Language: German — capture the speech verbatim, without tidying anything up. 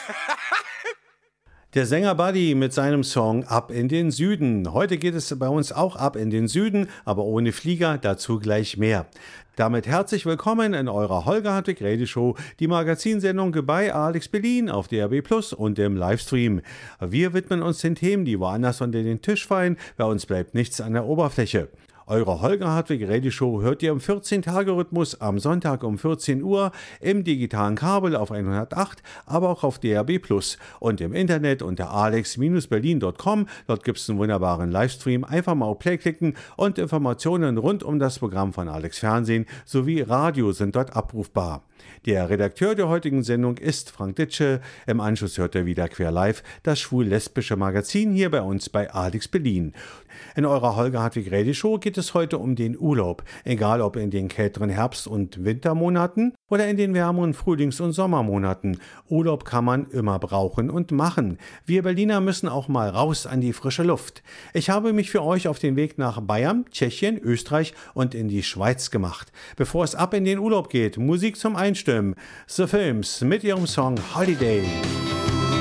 Der Sänger Buddy mit seinem Song Ab in den Süden. Heute geht es bei uns auch ab in den Süden, aber ohne Flieger, dazu gleich mehr. Damit herzlich willkommen in eurer Holger Hartwig Radio Show, die Magazinsendung bei Alex Berlin auf D R B Plus und im Livestream. Wir widmen uns den Themen, die woanders unter den Tisch fallen, bei uns bleibt nichts an der Oberfläche. Eure Holger Hartwig Radio Show hört ihr im vierzehn-Tage-Rhythmus am Sonntag um vierzehn Uhr im digitalen Kabel auf hundertacht, aber auch auf D R B Plus und im Internet unter alex berlin punkt com. Dort gibt es einen wunderbaren Livestream. Einfach mal auf Play klicken und Informationen rund um das Programm von Alex Fernsehen sowie Radio sind dort abrufbar. Der Redakteur der heutigen Sendung ist Frank Ditsche. Im Anschluss hört er wieder Quer Live, das schwul-lesbische Magazin hier bei uns bei Alex Berlin. In eurer Holger Hartwig Radio Show geht es heute um den Urlaub. Egal ob in den kälteren Herbst- und Wintermonaten oder in den wärmeren Frühlings- und Sommermonaten. Urlaub kann man immer brauchen und machen. Wir Berliner müssen auch mal raus an die frische Luft. Ich habe mich für euch auf den Weg nach Bayern, Tschechien, Österreich und in die Schweiz gemacht. Bevor es ab in den Urlaub geht, Musik zum Einstimmen. The Films mit ihrem Song Holiday.